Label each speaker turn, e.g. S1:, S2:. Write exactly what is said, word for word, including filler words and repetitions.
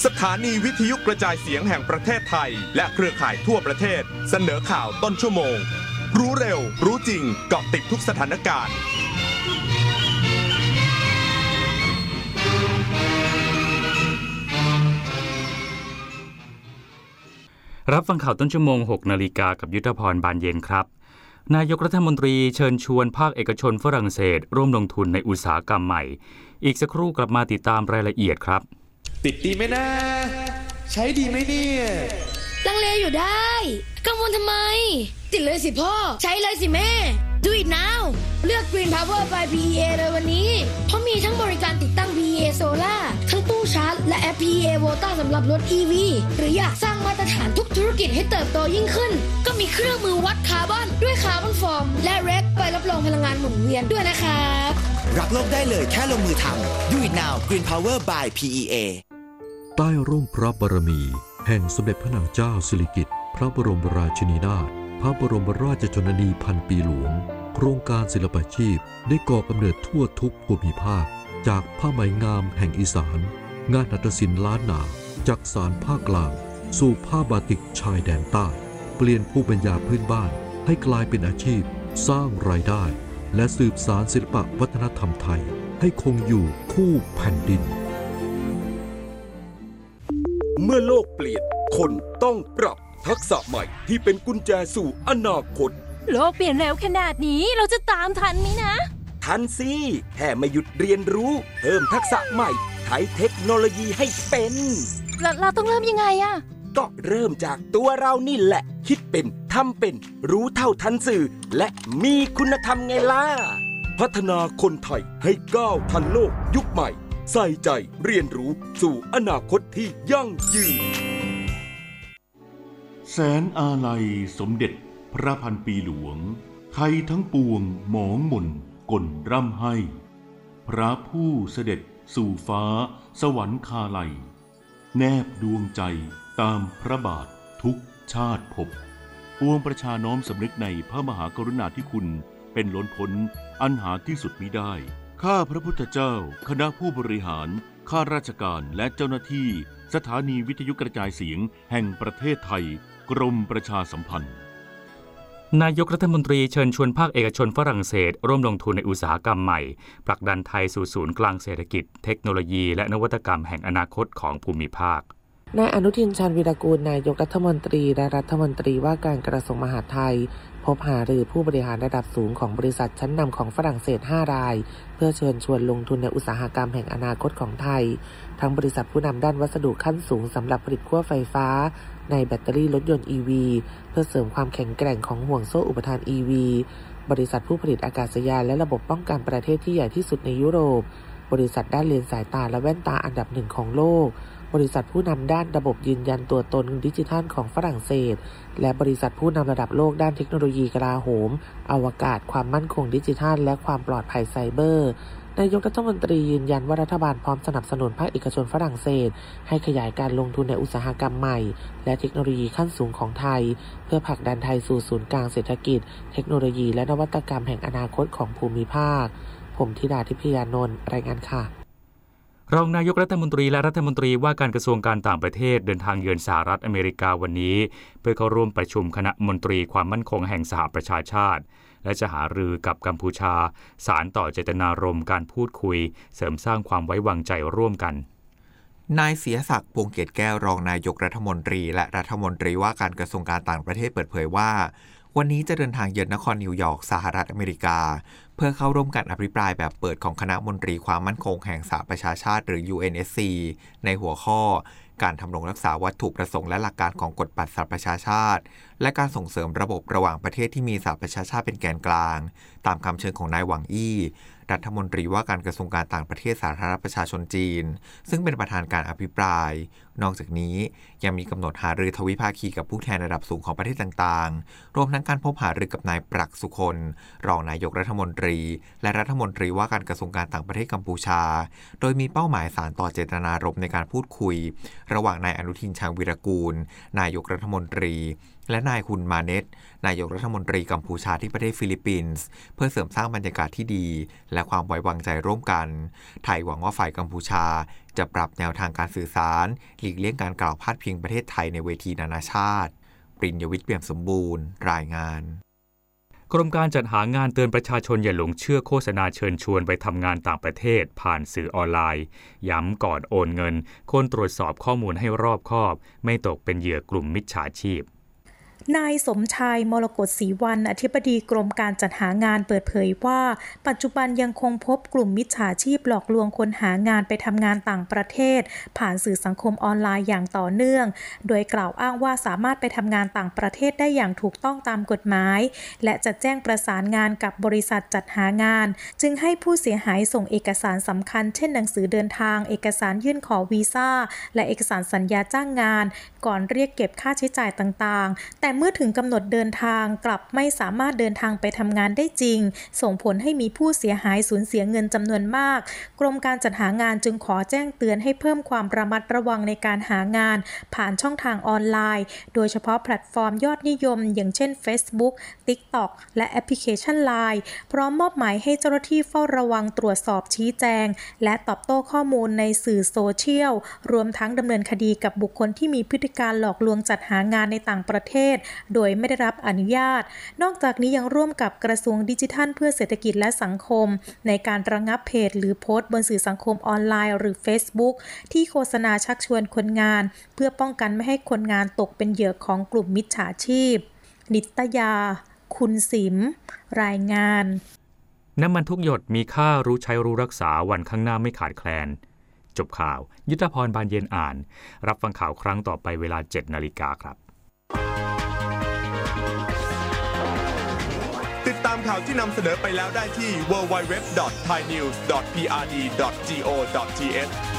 S1: สถานีวิทยุกระจายเสียงแห่งประเทศไทยและเครือข่ายทั่วประเทศเสนอข่าวต้นชั่วโมงรู้เร็วรู้จริงเกาะติดทุกสถานการณ์
S2: รับฟังข่าวต้นชั่วโมง หกนาฬิกากับยุทธพรบานเย็นครับนายกรัฐมนตรีเชิญชวนภาคเอกชนฝรั่งเศสร่วมลงทุนในอุตสาหกรรมใหม่อีกสักครู่กลับมาติดตามรายละเอียดครับ
S3: ติดดีไหมนะใช้ดีไหมเนี่ย
S4: ลังเลอยู่ได้กังวลทำไมติดเลยสิพ่อใช้เลยสิแม่ Do it now เลือก Green Power by พี อี เอ เลยวันนี้เพราะมีทั้งบริการติดตั้ง พี อี เอ Solar ทั้งตู้ชาร์จและแอป พี อี เอ Volta สำหรับรถ อี วี หรืออยากสร้างมาตรฐานทุกธุรกิจให้เติบโตยิ่งขึ้นก็มีเครื่องมือวัดคาร์บอนด้วยคาร์บอนฟอร์มและเรคใบรับรองพลังงานหมุนเวียนด้วยนะครับ
S5: รักโลกได้เลยแค่ลงมือทำ Do it now Green Power by พี อี เอ
S6: ใต้ร่มพระบารมีแห่งสมเด็จพระนางเจ้าสิริกิติ์พระบรมราชินีนาถพระบรมราชชนนีพันปีหลวงโครงการศิลปาชีพได้ก่อกำเนิดทั่วทุกภูมิภาคจากผ้าไหมงามแห่งอีสานงานหัตถศิลป์ล้านนาจากสารภาคกลางสู่ผ้าบาติกชายแดนใต้เปลี่ยนภูมิปัญญาพื้นบ้านให้กลายเป็นอาชีพสร้างรายได้และสืบสานศิลปวัฒนธรรมไทยให้คงอยู่คู่แผ่นดิน
S7: เมื่อโลกเปลี่ยนคนต้องปรับทักษะใหม่ที่เป็นกุญแจสู่อนาคต
S8: โลกเปลี่ยนเร็วขนาดนี้เราจะตามทันไหมนะ
S7: ทันสิแค่ไม่หยุดเรียนรู้เพิ่มทักษะใหม่ใช้เทคโนโลยีให้เป็น
S8: เราเราต้องเริ่มยังไงอะ
S7: ก็เริ่มจากตัวเรานี่แหละคิดเป็นทำเป็นรู้เท่าทันสื่อและมีคุณธรรมไงล่ะพัฒนาคนไทยให้ก้าวทันโลกยุคใหม่ใส่ใจเรียนรู้สู่อนาคตที่ยั่งยืน
S9: แสนอาลัยสมเด็จพระพันปีหลวงไทยทั้งปวงหมองหม่นก่นร่ำให้พระผู้เสด็จสู่ฟ้าสวรรคาลัยแนบดวงใจตามพระบาททุกชาติภพปวงประชาน้อมสำนึกในพระมหากรุณาธิคุณเป็นล้นพ้นอันหาที่สุดมิได้ข้าพระพุทธเจ้าคณะผู้บริหารข้าราชการและเจ้าหน้าที่สถานีวิทยุกระจายเสียงแห่งประเทศไทยกรมประชาสัมพันธ์
S2: นายกรัฐมนตรีเชิญชวนภาคเอกชนฝรั่งเศสร่วมลงทุนในอุตสาหกรรมใหม่ผลักดันไทยสู่ศูนย์กลางเศรษฐกิจเทคโนโลยีและนวัตกรรมแห่งอนาคตของภูมิภาคน
S10: ายอนุทินชาญวีรกูลนายกรัฐมนตรีและรัฐมนตรีว่าการกระทรวงมหาดไทยพบหารือผู้บริหารระดับสูงของบริษัทชั้นนำของฝรั่งเศสห้ารายเพื่อเชิญชวนลงทุนในอุตสาหกรรมแห่งอนาคตของไทยทั้งบริษัทผู้นำด้านวัสดุขั้นสูงสำหรับผลิตขั้วไฟฟ้าในแบตเตอรี่รถยนต์ อี วี เพื่อเสริมความแข็งแกร่งของห่วงโซ่อุปทาน อี วี บริษัทผู้ผลิตอากาศยานและระบบป้องกันประเทศที่ใหญ่ที่สุดในยุโรปบริษัทด้านเลนส์สายตาและแว่นตาอันดับหนึ่งของโลกบริษัทผู้นำด้านระบบยืนยันตัวตนดิจิทัลของฝรั่งเศสและบริษัทผู้นำระดับโลกด้านเทคโนโลยีกลาโหมอวกาศความมั่นคงดิจิทัลและความปลอดภัยไซเบอร์นายกรัฐมนตรียืนยันว่ารัฐบาลพร้อมสนับสนุนภาคเอกชนฝรั่งเศสให้ขยายการลงทุนในอุตสาหกรรมใหม่และเทคโนโลยีขั้นสูงของไทยเพื่อผลักดันไทยสู่ศูนย์กลางเศรษฐกิจเทคโนโลยีและนวัตกรรมแห่งอนาคตของภูมิภาคผมธิดาทิพยานนท์รายงานค่ะ
S2: รองนายกรัฐมนตรีและรัฐมนตรีว่าการกระทรวงการต่างประเทศเดินทางเยือนสหรัฐอเมริกาวันนี้เพื่อเข้าร่วมประชุมคณะมนตรีความมั่นคงแห่งสหประชาชาติและจะหารือกับกัมพูชาสานต่อเจตนารมณ์การพูดคุยเสริมสร้างความไว้วางใจร่วมกัน
S11: นายเสียศักดิ์ พวงเกียรติแก้วรองนายกรัฐมนตรีและรัฐมนตรีว่าการกระทรวงการต่างประเทศเปิดเผยว่าวันนี้จะเดินทางเยือนนครนิวยอร์กสหรัฐอเมริกาเพื่อเข้าร่วมการอภิปรายแบบเปิดของคณะมนตรีความมั่นคงแห่งสหประชาชาติหรือ ยู เอ็น เอส ซี ในหัวข้อการทำรงรักษาวัตถุประสงค์และหลักการของกฎบัตรสหประชาชาติและการส่งเสริมระบบระหว่างประเทศที่มีสหประชาชาติเป็นแกนกลางตามคำเชิญของนายหวังอี้รัฐมนตรีว่าการกระทรวงการต่างประเทศสาธารณรัฐประชาชนจีนซึ่งเป็นประธานการอภิปรายนอกจากนี้ยังมีกำหนดหารือทวิภาคีกับผู้แทนระดับสูงของประเทศต่างๆรวมทั้งการพบหารือกับนายปรักษ์สุคนรองนายกรัฐมนตรีและรัฐมนตรีว่าการกระทรวงการต่างประเทศกัมพูชาโดยมีเป้าหมายสานต่อเจตนารมณ์ในการพูดคุยระหว่างนายอนุทินชาญวีรกูลนายกรัฐมนตรีและนายฮุนมาเนตนายกรัฐมนตรีกัมพูชาที่ประเทศฟิลิปปินส์เพื่อเสริมสร้างบรรยากาศที่ดีและความไว้วางใจร่วมกันไทยหวังว่าฝ่ายกัมพูชาจะปรับแนวทางการสื่อสารหลีกเลี่ยงการกล่าวพาดพิงประเทศไทยในเวทีนานาชาติปริญญวิทย์เปี่ยมสมบูรณ์รายงาน
S2: กรมการจัดหางานเตือนประชาชนอย่าหลงเชื่อโฆษณาเชิญชวนไปทำงานต่างประเทศผ่านสื่อออนไลน์ย้ำก่อนโอนเงินควรตรวจสอบข้อมูลให้รอบคอบไม่ตกเป็นเหยื่อกลุ่มมิจฉาชีพ
S12: นายสมชายมรกตศรีวรรณอธิบดีกรมการจัดหางานเปิดเผยว่าปัจจุบันยังคงพบกลุ่มมิจฉาชีพหลอกลวงคนหางานไปทำงานต่างประเทศผ่านสื่อสังคมออนไลน์อย่างต่อเนื่องโดยกล่าวอ้างว่าสามารถไปทำงานต่างประเทศได้อย่างถูกต้องตามกฎหมายและจะแจ้งประสานงานกับบริษัทจัดหางานจึงให้ผู้เสียหายส่งเอกสารสำคัญเช่นหนังสือเดินทางเอกสารยื่นขอวีซ่าและเอกสารสัญญาจ้างงานก่อนเรียกเก็บค่าใช้จ่ายต่างๆแต่เมื่อถึงกำหนดเดินทางกลับไม่สามารถเดินทางไปทำงานได้จริงส่งผลให้มีผู้เสียหายสูญเสียเงินจำนวนมากกรมการจัดหางานจึงขอแจ้งเตือนให้เพิ่มความระมัดระวังในการหางานผ่านช่องทางออนไลน์โดยเฉพาะแพลตฟอร์มยอดนิยมอย่างเช่น Facebook TikTok และแอปพลิเคชัน ไลน์ พร้อมมอบหมายให้เจ้าหน้าที่เฝ้าระวังตรวจสอบชี้แจงและตอบโต้ข้อมูลในสื่อโซเชียลรวมทั้งดำเนินคดีกับบุคคลที่มีพฤติการหลอกลวงจัดหางานในต่างประเทศโดยไม่ได้รับอนุญาตนอกจากนี้ยังร่วมกับกระทรวงดิจิทัลเพื่อเศรษฐกิจและสังคมในการระงับเพจหรือโพสต์บนสื่อสังคมออนไลน์หรือ Facebook ที่โฆษณาชักชวนคนงานเพื่อป้องกันไม่ให้คนงานตกเป็นเหยื่อของกลุ่มมิจฉาชีพนิตยาคุณสิมรายงาน
S2: น้ำมันทุกหยดมีค่ารู้ใช้รู้รักษาวันข้างหน้าไม่ขาดแคลนจบข่าวยุทธพรบานเย็นอ่านรับฟังข่าวครั้งต่อไปเวลา เจ็ดนาฬิกาครับ
S1: ติดตามข่าวที่นำเสนอไปแล้วได้ที่ ดับเบิลยู ดับเบิลยู ดับเบิลยู ดอท ไทยนิวส์ ดอท พี อาร์ ดี ดอท จี โอ ดอท ที เอช